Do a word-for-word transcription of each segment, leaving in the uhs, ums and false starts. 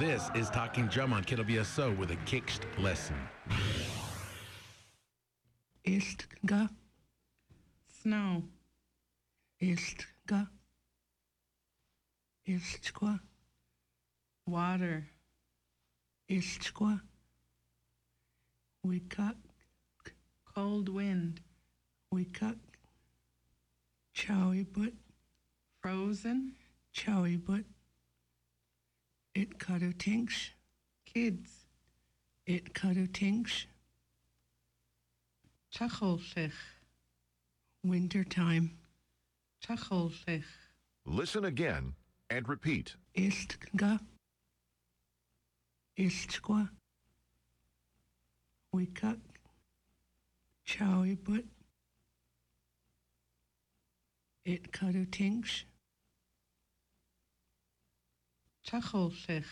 This is Talking Drum on K W S O with a Kickst lesson. Istga, Snow. istga, istqua, Water. istqua. Wikak, Cold wind. wikak. Chowibut, Frozen. chowibut. It kadutinks, Kids. it kadutinks. Chacholchich. Wintertime. Chacholchich. Listen again and repeat. Istga, istqua. Wikak, chowibut. It kadutinks. Chacholchich.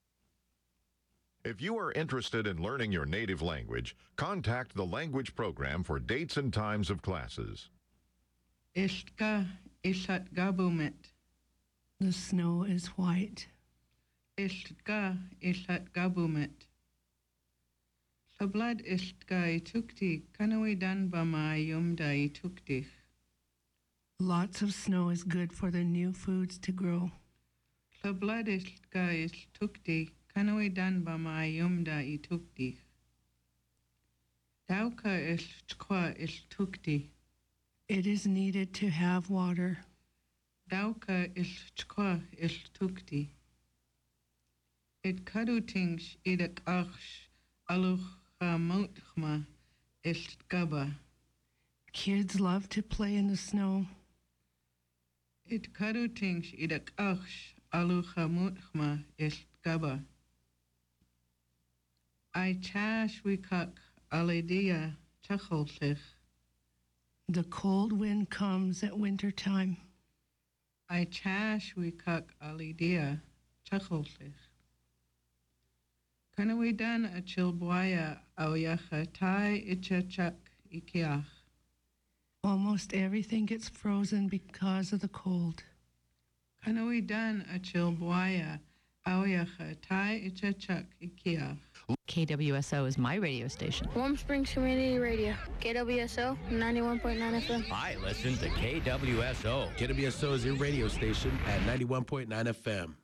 If you are interested in learning your native language, contact the language program for dates and times of classes. Ishtka ishat gabumit. The snow is white. Ishtka ishat gabumit. Sablad ishtka itukti kanui dan bama yumda itukti. Lots of snow is good for the new foods to grow. Sablad ishtka itukti kanui dan bama yumda itukti. Dauka ishtkwa ishtukti. It is needed to have water. Dauka ishtkwa ishtukti. It kadutings idak achsh alucha mutchma istkaba. Kids love to play in the snow. It kadutings idak achsh alucha mutchma istkaba. I chash wikak alidia chacholchich. The cold wind comes at winter time. I chash wikak alidia chacholchich. Kanawi dan a chilboya aoyacha tai ichachak ikiach. Almost everything gets frozen because of the cold. Kanawi dan a chilboya aoyacha tai ichachak ikiach. K W S O is my radio station. Warm Springs Community Radio, K W S O ninety-one point nine F M. I listen to K W S O. K W S O is your radio station at ninety-one point nine F M.